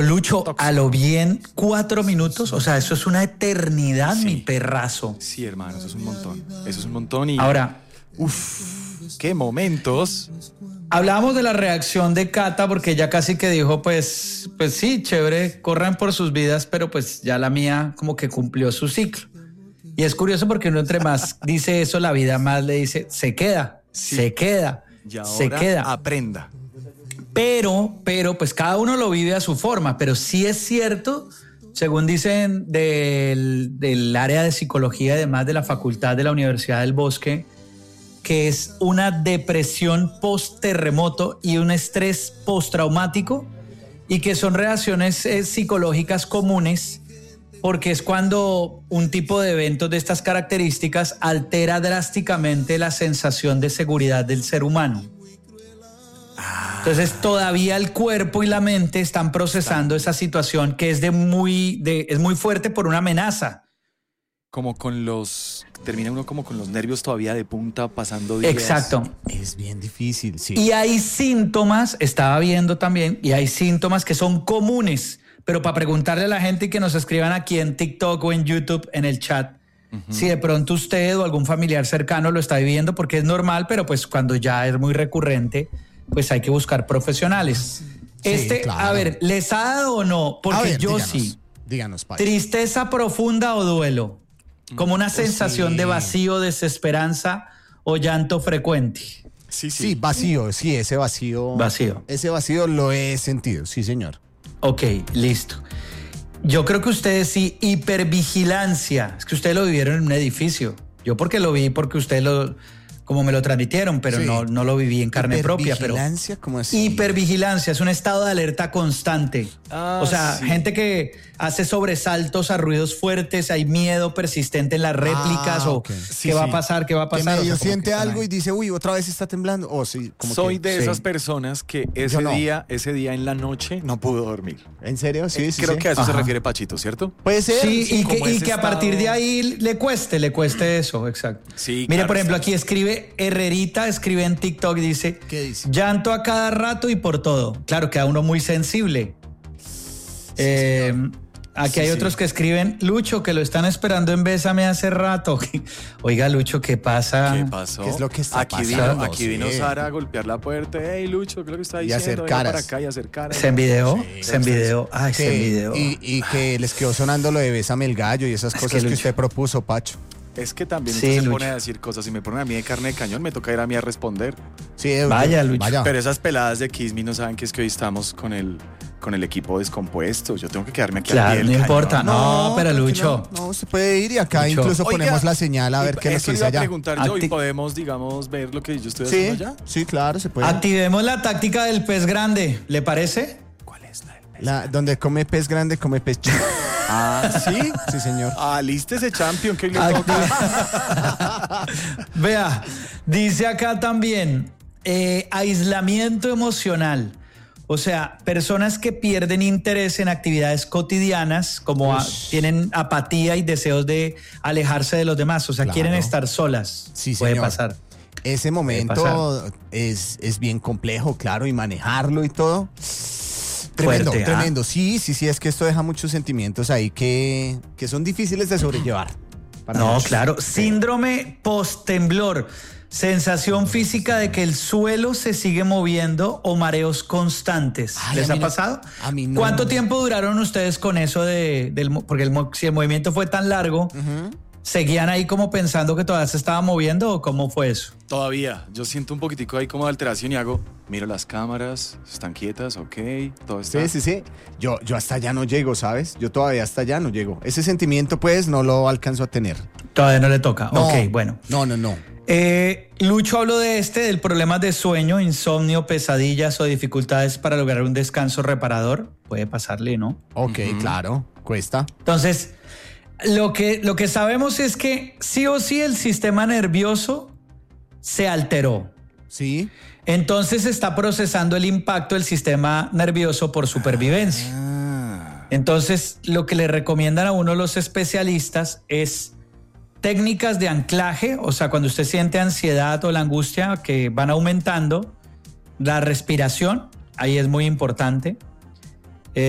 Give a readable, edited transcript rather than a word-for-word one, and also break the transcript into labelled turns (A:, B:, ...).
A: Lucho,
B: tóxico.
A: a lo bien 4 minutos, o sea, eso es una eternidad,
B: Sí.
A: mi perrazo.
B: Sí, hermano, eso es un montón. Eso es un montón y...
A: Ahora,
B: qué momentos.
A: hablábamos de la reacción de Cata porque ella casi que dijo, pues sí, chévere, corran por sus vidas, pero pues ya la mía como que cumplió su ciclo. Y es curioso porque uno entre más dice eso, la vida más le dice, se queda,
B: Sí.
A: se queda,
B: Y ahora
A: se queda.
B: aprenda.
A: Pero, pues cada uno lo vive a su forma, pero sí es cierto, según dicen del área de psicología y demás de la facultad de la Universidad del Bosque, que es una depresión post-terremoto y un estrés postraumático y que son reacciones psicológicas comunes porque es cuando un tipo de eventos de estas características altera drásticamente la sensación de seguridad del ser humano. Entonces todavía el cuerpo y la mente están procesando esa situación que es es muy fuerte por una amenaza.
B: Como con los... Termina uno como con los nervios todavía de punta pasando días.
A: Exacto.
C: Es bien difícil, sí.
A: Y hay síntomas, estaba viendo también, y hay síntomas que son comunes, pero para preguntarle a la gente y que nos escriban aquí en TikTok o en YouTube, en el chat, si de pronto usted o algún familiar cercano lo está viviendo, porque es normal, pero pues cuando ya es muy recurrente, pues hay que buscar profesionales.
C: Sí, claro.
A: A ver, ¿les ha dado o no? Porque
C: A ver,
A: yo
C: díganos,
A: sí.
C: Díganos, Pacho.
A: ¿Tristeza profunda o duelo? Como una sensación
C: sí.
A: de vacío, desesperanza o llanto frecuente.
C: Sí, vacío, sí, ese vacío.
A: Vacío.
C: Ese vacío lo he sentido, sí, señor.
A: Ok, listo. Yo creo que ustedes sí, hipervigilancia. Es que ustedes lo vivieron en un edificio. Yo porque lo vi, porque ustedes como me lo transmitieron, pero
C: Sí.
A: no lo viví en carne propia. Pero
C: Hipervigilancia, ¿cómo así?
A: hipervigilancia es un estado de alerta constante. O sea,
B: sí.
A: gente que hace sobresaltos a ruidos fuertes, hay miedo persistente en las réplicas o
C: ok.
A: ¿qué va a pasar? ¿Qué va a
C: Que
A: pasar? O
C: medio
A: sea, como
C: siente
A: que
C: algo
A: están
C: y dice, uy, otra vez está temblando. O sí, como
B: Soy
C: que...
B: de
A: sí.
B: esas personas que
C: Yo no.
B: ese día en la noche no pudo dormir.
C: ¿En serio? Sí, sí,
B: Creo
C: sí.
B: que a eso se
A: Ajá.
B: refiere Pachito, ¿cierto?
C: Puede ser.
A: Sí, y
B: como
A: que, y
B: ese
A: que a partir de
B: estado-
A: ahí le cueste eso, exacto.
B: Sí,
A: Mire,
B: claro,
A: por ejemplo,
B: está.
A: aquí escribe Herrerita, escribe en TikTok, dice,
C: ¿Qué dice?
A: llanto a cada rato y por todo. Claro, queda uno muy sensible. Aquí hay otros que escriben, Lucho, que lo están esperando en Bésame hace rato. Oiga, Lucho, ¿qué pasa?
B: ¿Qué pasó?
C: ¿Qué es lo que está
B: aquí
C: pasando?
B: Aquí vino
C: Sí.
B: Sara a golpear la puerta. Hey, Lucho, ¿qué es lo que está
C: Y
B: diciendo?
C: hacer
B: Venga
C: caras.
B: para acá y hacer caras.
A: ¿Se envidió?
C: Sí.
A: ¿Se envidió? Ay,
C: Que-
A: se envidió.
C: y que les quedó sonando lo de Bésame el gallo y esas cosas que
A: Lucho.
C: usted propuso, Pacho.
B: Es que también
A: Sí,
B: usted se
A: Lucho.
B: pone a decir cosas. Si me ponen a mí de carne de cañón, me toca ir a mí a responder.
C: Sí,
A: Vaya, Lucho.
C: Vaya.
B: Pero esas peladas de Kiss Me no saben que es que hoy estamos con el equipo descompuesto. Yo tengo que quedarme aquí al pie
A: Claro,
B: del
A: no
B: cañón.
A: importa. No, pero
C: tranquilo.
A: Lucho.
C: No, se puede ir y acá
A: Lucho.
C: incluso
B: Oiga,
C: ponemos la señal a ver qué nos
B: Eso le
C: dice
B: iba a
C: allá.
B: preguntar yo y
A: Acti-
B: podemos, digamos, ver lo que yo estoy
C: Sí,
B: haciendo allá.
C: sí, claro, se puede.
A: Activemos la táctica del pez grande, ¿le parece?
B: ¿Cuál es la del pez?
C: Donde come pez grande, come pez chico.
B: Ah, ¿sí?
C: Sí, señor.
B: Alístese, champion, que hoy le toca.
A: Vea, dice acá también, aislamiento emocional. O sea, personas que pierden interés en actividades cotidianas, como tienen apatía y deseos de alejarse de los demás. O sea,
C: Claro.
A: quieren estar solas.
C: Sí,
A: Puede
C: señor.
A: pasar.
C: Ese momento es bien complejo, claro, y manejarlo y todo. Tremendo,
A: Fuerte,
C: tremendo. Sí, es que esto deja muchos sentimientos ahí que son difíciles de sobrellevar. para
A: No,
C: muchos.
A: claro. Síndrome post-temblor. Sensación física de que el suelo se sigue moviendo o mareos constantes.
C: Ay,
A: ¿Les
C: a
A: ha
C: mí no-
A: pasado?
C: a mí no.
A: ¿Cuánto tiempo duraron ustedes con eso porque si el movimiento fue tan largo, seguían ahí como pensando que todavía se estaba moviendo o cómo fue eso?
B: Todavía, yo siento un poquitico ahí como de alteración y miro las cámaras, están quietas, ok, todo está.
C: Sí. Yo hasta allá no llego, ¿sabes? Yo todavía hasta allá no llego. Ese sentimiento, pues, no lo alcanzo a tener.
A: Todavía no le toca.
C: No,
A: Ok, bueno.
C: No.
A: Lucho habló del problema de sueño, insomnio, pesadillas o dificultades para lograr un descanso reparador. Puede pasarle, ¿no?
C: Ok, claro, cuesta.
A: Entonces, lo que sabemos es que sí o sí el sistema nervioso se alteró.
C: Sí.
A: Entonces está procesando el impacto del sistema nervioso por supervivencia. Entonces, lo que le recomiendan a uno los especialistas es técnicas de anclaje, o sea, cuando usted siente ansiedad o la angustia que van aumentando, la respiración, ahí es muy importante.